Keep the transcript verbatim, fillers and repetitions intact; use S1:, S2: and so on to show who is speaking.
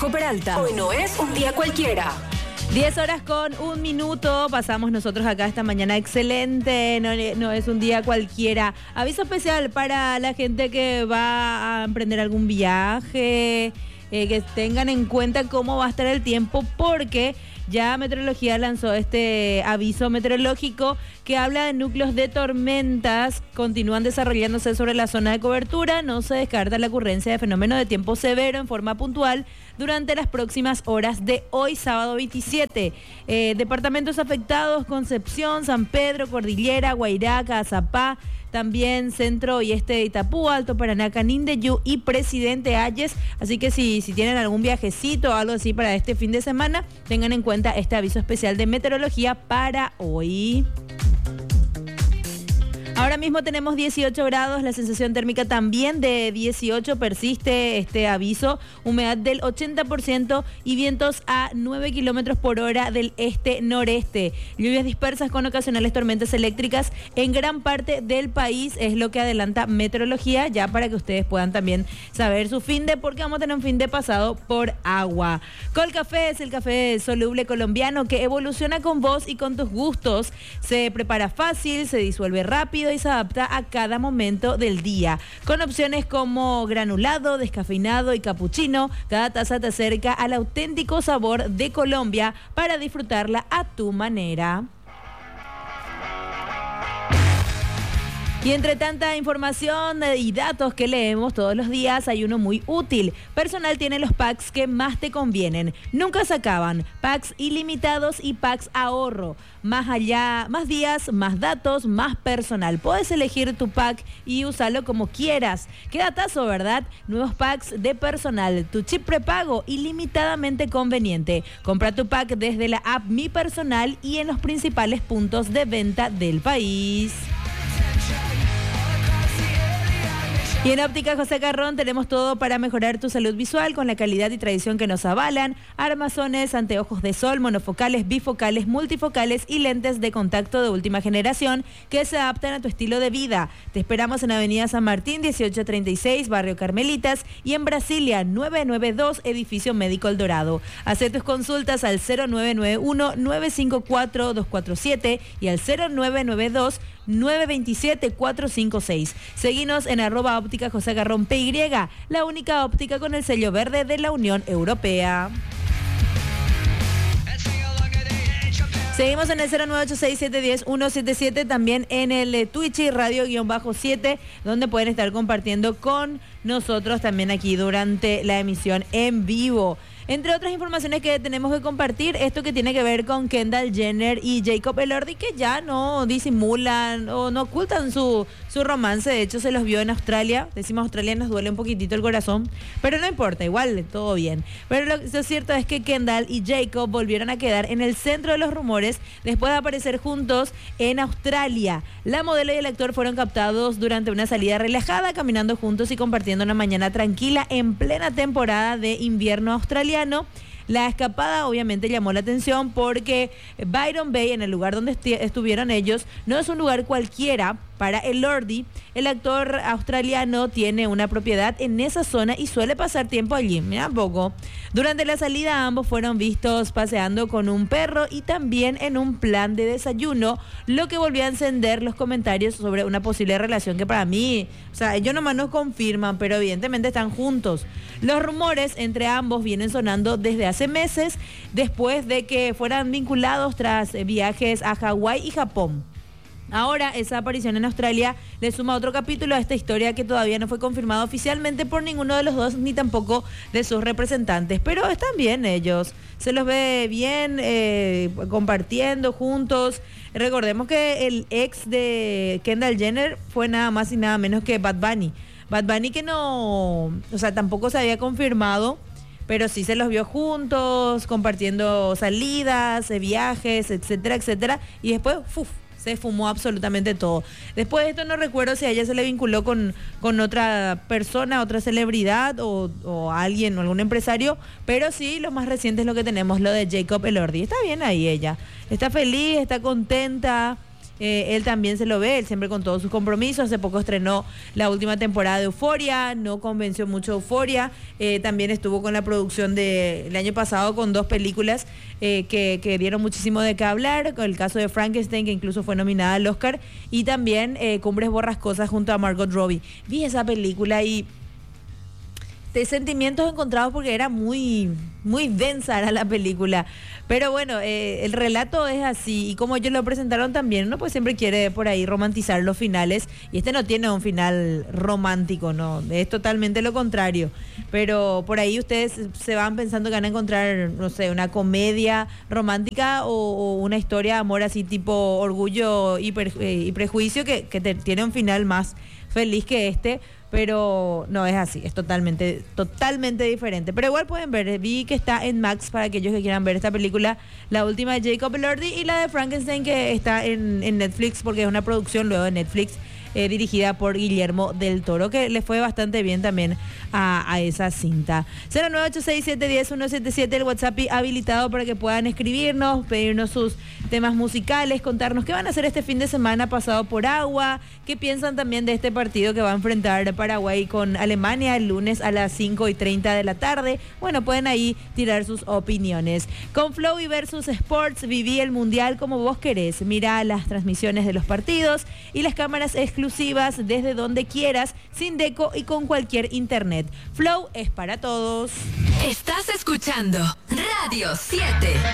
S1: Diego Peralta. Hoy no es un día cualquiera.
S2: diez horas con un minuto, pasamos nosotros acá esta mañana excelente, no, no es un día cualquiera. Aviso especial para la gente que va a emprender algún viaje, eh, que tengan en cuenta cómo va a estar el tiempo, porque ya Meteorología lanzó este aviso meteorológico que habla de núcleos de tormentas, continúan desarrollándose sobre la zona de cobertura, no se descarta la ocurrencia de fenómenos de tiempo severo en forma puntual durante las próximas horas de hoy, sábado veintisiete. Eh, departamentos afectados: Concepción, San Pedro, Cordillera, Guairaca, Azapá, también centro y este de Itapú, Alto Paraná, Canindeyú y Presidente Hayes. Así que si, si tienen algún viajecito o algo así para este fin de semana, tengan en cuenta este aviso especial de meteorología para hoy. Ahora mismo tenemos dieciocho grados, la sensación térmica también de dieciocho, persiste este aviso, humedad del ochenta por ciento y vientos a nueve kilómetros por hora del este-noreste. Lluvias dispersas con ocasionales tormentas eléctricas en gran parte del país, es lo que adelanta Meteorología, ya para que ustedes puedan también saber su fin de, porque vamos a tener un fin de pasado por agua. Colcafé es el café soluble colombiano que evoluciona con vos y con tus gustos. Se prepara fácil, se disuelve rápido y se adapta a cada momento del día. Con opciones como granulado, descafeinado y capuchino, cada taza te acerca al auténtico sabor de Colombia para disfrutarla a tu manera. Y entre tanta información y datos que leemos todos los días, hay uno muy útil. Personal tiene los packs que más te convienen. Nunca se acaban. Packs ilimitados y packs ahorro. Más allá, más días, más datos, más personal. Puedes elegir tu pack y usarlo como quieras. Qué datazo, ¿verdad? Nuevos packs de Personal. Tu chip prepago ilimitadamente conveniente. Compra tu pack desde la app Mi Personal y en los principales puntos de venta del país. Y en Óptica José Carrón tenemos todo para mejorar tu salud visual con la calidad y tradición que nos avalan: armazones, anteojos de sol, monofocales, bifocales, multifocales y lentes de contacto de última generación que se adaptan a tu estilo de vida. Te esperamos en Avenida San Martín dieciocho treinta y seis, Barrio Carmelitas, y en Brasilia novecientos noventa y dos, Edificio Médico El Dorado. Haz tus consultas al cero nueve nueve uno, nueve cinco cuatro, dos cuatro siete y al cero nueve nueve dos, nueve dos siete, cuatro cinco seis. Seguinos en arroba óptica José Garrón P Y, la única óptica con el sello verde de la Unión Europea. Seguimos en el cero nueve ocho seis, siete uno cero, uno siete siete, también en el Twitch y radio-siete, bajo donde pueden estar compartiendo con nosotros también aquí durante la emisión en vivo. Entre otras informaciones que tenemos que compartir, esto que tiene que ver con Kendall Jenner y Jacob Elordi, que ya no disimulan o no ocultan su, su romance. De hecho, se los vio en Australia. Decimos Australia, nos duele un poquitito el corazón, pero no importa, igual todo bien. Pero lo, lo cierto es que Kendall y Jacob volvieron a quedar en el centro de los rumores después de aparecer juntos en Australia. La modelo y el actor fueron captados durante una salida relajada, caminando juntos y compartiendo una mañana tranquila en plena temporada de invierno australiano. La escapada obviamente llamó la atención porque Byron Bay, en el lugar donde esti- estuvieron ellos, no es un lugar cualquiera. Para Elordi, el actor australiano tiene una propiedad en esa zona y suele pasar tiempo allí. Mira poco. Durante la salida, ambos fueron vistos paseando con un perro y también en un plan de desayuno, lo que volvió a encender los comentarios sobre una posible relación que para mí, o sea, ellos nomás nos confirman, pero evidentemente están juntos. Los rumores entre ambos vienen sonando desde hace meses, después de que fueran vinculados tras viajes a Hawái y Japón. Ahora, esa aparición en Australia le suma otro capítulo a esta historia que todavía no fue confirmada oficialmente por ninguno de los dos, ni tampoco de sus representantes. Pero están bien ellos, se los ve bien, eh, compartiendo juntos. Recordemos que el ex de Kendall Jenner fue nada más y nada menos que Bad Bunny. Bad Bunny que no, o sea, tampoco se había confirmado, pero sí se los vio juntos, compartiendo salidas, viajes, etcétera, etcétera. Y después, ¡fuf!, se fumó absolutamente todo. Después de esto no recuerdo si a ella se le vinculó con, con otra persona, otra celebridad o, o alguien o algún empresario, pero sí, lo más reciente es lo que tenemos, lo de Jacob Elordi. Está bien ahí ella, está feliz, está contenta Eh, él también se lo ve, él siempre con todos sus compromisos. Hace poco estrenó la última temporada de Euphoria, no convenció mucho Euphoria. Eh, también estuvo con la producción del año pasado con dos películas eh, que, que dieron muchísimo de qué hablar, con el caso de Frankenstein, que incluso fue nominada al Oscar, y también eh, Cumbres Borrascosas junto a Margot Robbie. Vi esa película y de sentimientos encontrados porque era muy, muy densa era la película. Pero bueno, eh, el relato es así y como ellos lo presentaron también, uno pues siempre quiere por ahí romantizar los finales y este no tiene un final romántico, no, es totalmente lo contrario. Pero por ahí ustedes se van pensando que van a encontrar, no sé, una comedia romántica o, o una historia de amor así tipo Orgullo y, per, eh, y Prejuicio que, que te, tiene un final más feliz que este. Pero no es así, es totalmente, totalmente diferente. Pero igual pueden ver, vi que está en Max para aquellos que quieran ver esta película, la última de Jacob Elordi y la de Frankenstein que está en, en Netflix porque es una producción luego de Netflix. Eh, dirigida por Guillermo del Toro, que le fue bastante bien también a, a esa cinta. cero nueve ocho seis siete uno cero uno siete siete, el WhatsApp habilitado para que puedan escribirnos, pedirnos sus temas musicales, contarnos qué van a hacer este fin de semana pasado por agua, qué piensan también de este partido que va a enfrentar Paraguay con Alemania el lunes a las cinco y treinta de la tarde. Bueno, pueden ahí tirar sus opiniones. Con Flow y Versus Sports viví el Mundial como vos querés. Mira las transmisiones de los partidos y las cámaras exclusivas exclusivas desde donde quieras, sin deco y con cualquier internet. Flow es para todos.
S1: Estás escuchando Radio siete.